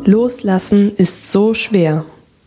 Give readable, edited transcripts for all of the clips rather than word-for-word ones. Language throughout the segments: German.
Loslassen ist so schwer.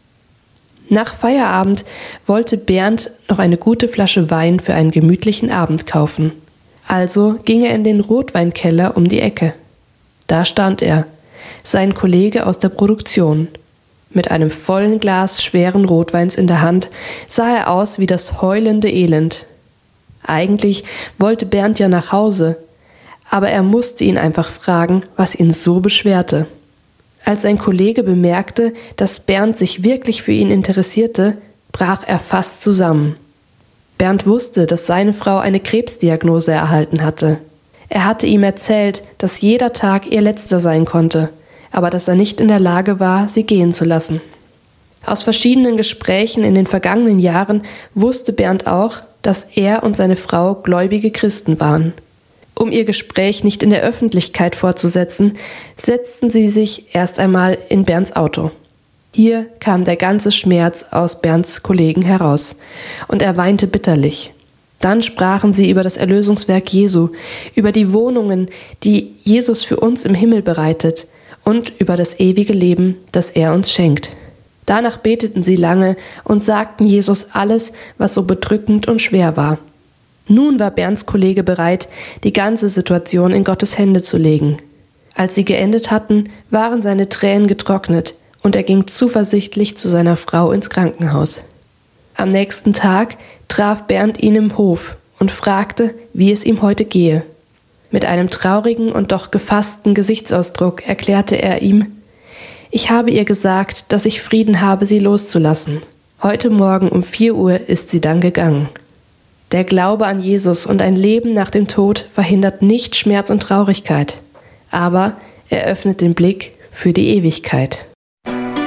Nach Feierabend wollte Bernd noch eine gute Flasche Wein für einen gemütlichen Abend kaufen. Also ging er in den Rotweinkeller um die Ecke. Da stand er, sein Kollege aus der Produktion. Mit einem vollen Glas schweren Rotweins in der Hand sah er aus wie das heulende Elend. Eigentlich wollte Bernd ja nach Hause, aber er musste ihn einfach fragen, was ihn so beschwerte. Als sein Kollege bemerkte, dass Bernd sich wirklich für ihn interessierte, brach er fast zusammen. Bernd wusste, dass seine Frau eine Krebsdiagnose erhalten hatte. Er hatte ihm erzählt, dass jeder Tag ihr letzter sein konnte, aber dass er nicht in der Lage war, sie gehen zu lassen. Aus verschiedenen Gesprächen in den vergangenen Jahren wusste Bernd auch, dass er und seine Frau gläubige Christen waren. Um ihr Gespräch nicht in der Öffentlichkeit fortzusetzen, setzten sie sich erst einmal in Bernds Auto. Hier kam der ganze Schmerz aus Bernds Kollegen heraus, und er weinte bitterlich. Dann sprachen sie über das Erlösungswerk Jesu, über die Wohnungen, die Jesus für uns im Himmel bereitet, und über das ewige Leben, das er uns schenkt. Danach beteten sie lange und sagten Jesus alles, was so bedrückend und schwer war. Nun war Bernds Kollege bereit, die ganze Situation in Gottes Hände zu legen. Als sie geendet hatten, waren seine Tränen getrocknet und er ging zuversichtlich zu seiner Frau ins Krankenhaus. Am nächsten Tag traf Bernd ihn im Hof und fragte, wie es ihm heute gehe. Mit einem traurigen und doch gefassten Gesichtsausdruck erklärte er ihm: Ich habe ihr gesagt, dass ich Frieden habe, sie loszulassen. Heute Morgen um 4 Uhr ist sie dann gegangen. Der Glaube an Jesus und ein Leben nach dem Tod verhindert nicht Schmerz und Traurigkeit, aber er öffnet den Blick für die Ewigkeit.